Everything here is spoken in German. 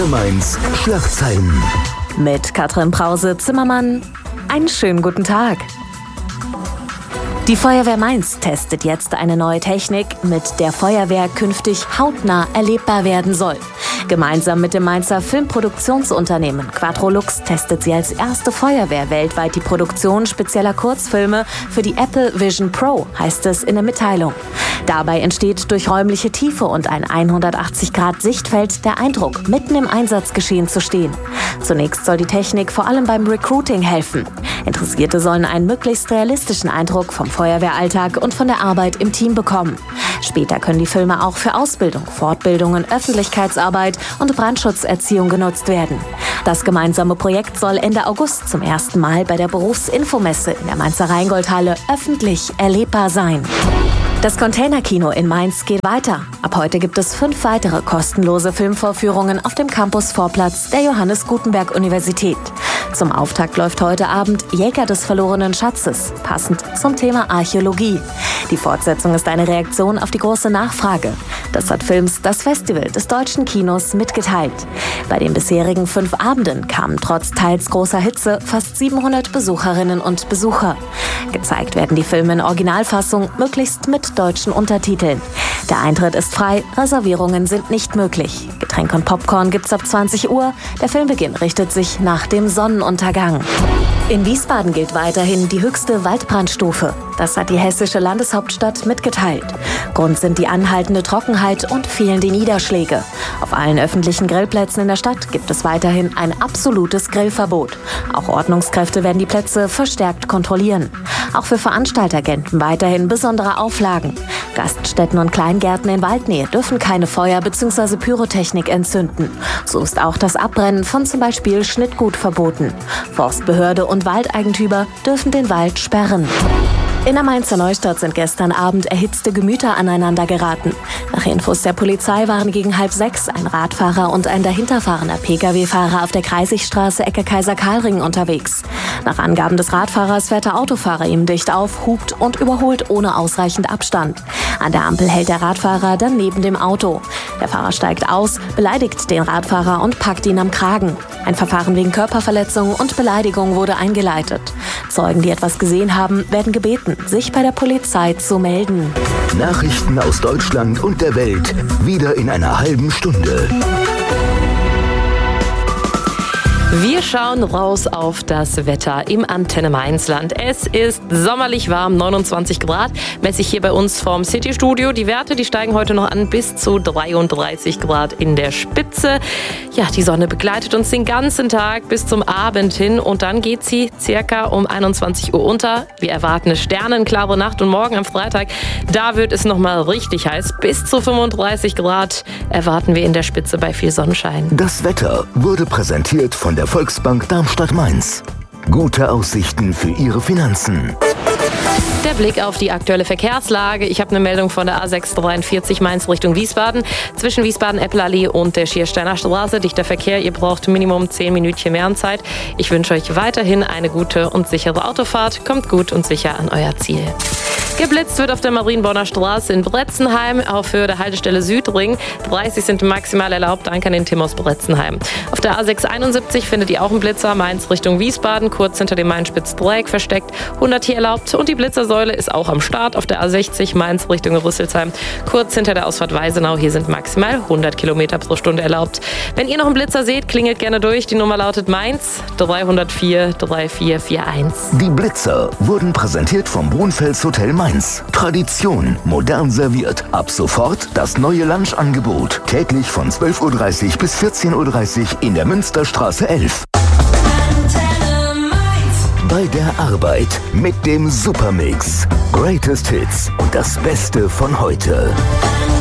Antenne Mainz Schlagzeilen. Mit Katrin Brause-Zimmermann. Einen schönen guten Tag. Die Feuerwehr Mainz testet jetzt eine neue Technik, mit der Feuerwehr künftig hautnah erlebbar werden soll. Gemeinsam mit dem Mainzer Filmproduktionsunternehmen Quadrolux testet sie als erste Feuerwehr weltweit die Produktion spezieller Kurzfilme für die Apple Vision Pro, heißt es in der Mitteilung. Dabei entsteht durch räumliche Tiefe und ein 180-Grad-Sichtfeld der Eindruck, mitten im Einsatzgeschehen zu stehen. Zunächst soll die Technik vor allem beim Recruiting helfen. Interessierte sollen einen möglichst realistischen Eindruck vom Feuerwehralltag und von der Arbeit im Team bekommen. Später können die Filme auch für Ausbildung, Fortbildungen, Öffentlichkeitsarbeit und Brandschutzerziehung genutzt werden. Das gemeinsame Projekt soll Ende August zum ersten Mal bei der Berufsinfomesse in der Mainzer Rheingoldhalle öffentlich erlebbar sein. Das Containerkino in Mainz geht weiter. Ab heute gibt es 5 weitere kostenlose Filmvorführungen auf dem Campusvorplatz der Johannes Gutenberg Universität. Zum Auftakt läuft heute Abend Jäger des verlorenen Schatzes, passend zum Thema Archäologie. Die Fortsetzung ist eine Reaktion auf die große Nachfrage. Das hat Films das Festival des deutschen Kinos mitgeteilt. Bei den bisherigen 5 Abenden kamen trotz teils großer Hitze fast 700 Besucherinnen und Besucher. Gezeigt werden die Filme in Originalfassung, möglichst mit deutschen Untertiteln. Der Eintritt ist frei, Reservierungen sind nicht möglich. Getränke und Popcorn gibt's ab 20 Uhr. Der Filmbeginn richtet sich nach dem Sonnenuntergang. In Wiesbaden gilt weiterhin die höchste Waldbrandstufe. Das hat die hessische Landeshauptstadt mitgeteilt. Grund sind die anhaltende Trockenheit und fehlende Niederschläge. Auf allen öffentlichen Grillplätzen in der Stadt gibt es weiterhin ein absolutes Grillverbot. Auch Ordnungskräfte werden die Plätze verstärkt kontrollieren. Auch für Veranstalter gelten weiterhin besondere Auflagen. Gaststätten und Kleingärten in Waldnähe dürfen keine Feuer bzw. Pyrotechnik entzünden. So ist auch das Abbrennen von zum Beispiel Schnittgut verboten. Forstbehörde und Waldeigentümer dürfen den Wald sperren. In der Mainzer Neustadt sind gestern Abend erhitzte Gemüter aneinander geraten. Nach Infos der Polizei waren gegen 5:30 ein Radfahrer und ein dahinterfahrender Pkw-Fahrer auf der Kreisigstraße Ecke Kaiser-Karl-Ring unterwegs. Nach Angaben des Radfahrers fährt der Autofahrer ihm dicht auf, hupt und überholt ohne ausreichend Abstand. An der Ampel hält der Radfahrer dann neben dem Auto. Der Fahrer steigt aus, beleidigt den Radfahrer und packt ihn am Kragen. Ein Verfahren wegen Körperverletzung und Beleidigung wurde eingeleitet. Zeugen, die etwas gesehen haben, werden gebeten, sich bei der Polizei zu melden. Nachrichten aus Deutschland und der Welt, wieder in einer halben Stunde. Wir schauen raus auf das Wetter im Antenne Mainzland. Es ist sommerlich warm, 29 Grad, messe ich hier bei uns vom City-Studio. Die Werte, die steigen heute noch an bis zu 33 Grad in der Spitze. Ja, die Sonne begleitet uns den ganzen Tag bis zum Abend hin und dann geht sie circa um 21 Uhr unter. Wir erwarten eine sternenklare Nacht und morgen am Freitag, da wird es nochmal richtig heiß. Bis zu 35 Grad erwarten wir in der Spitze bei viel Sonnenschein. Das Wetter wurde präsentiert von der Volksbank Darmstadt-Mainz. Gute Aussichten für Ihre Finanzen. Der Blick auf die aktuelle Verkehrslage. Ich habe eine Meldung von der A643 Mainz Richtung Wiesbaden. Zwischen Wiesbaden-Eppelallee und der Schiersteiner Straße. Dichter Verkehr, ihr braucht Minimum 10 Minütchen mehr an Zeit. Ich wünsche euch weiterhin eine gute und sichere Autofahrt. Kommt gut und sicher an euer Ziel. Geblitzt wird auf der Marienborner Straße in Bretzenheim auf Höhe der Haltestelle Südring. 30 sind maximal erlaubt. Danke an den Tim aus Bretzenheim. Auf der A671 findet ihr auch einen Blitzer. Mainz Richtung Wiesbaden, kurz hinter dem Main-Spitz-Dreieck versteckt. 100 hier erlaubt und die Blitzersäule ist auch am Start auf der A60 Mainz Richtung Rüsselsheim. Kurz hinter der Ausfahrt Weisenau. Hier sind maximal 100 Kilometer pro Stunde erlaubt. Wenn ihr noch einen Blitzer seht, klingelt gerne durch. Die Nummer lautet Mainz 304 3441. Die Blitzer wurden präsentiert vom Brunfels Hotel Mainz. Tradition, modern serviert. Ab sofort das neue Lunchangebot. Täglich von 12:30 Uhr bis 14:30 Uhr in der Münsterstraße 11. Bei der Arbeit mit dem Supermix. Greatest Hits und das Beste von heute.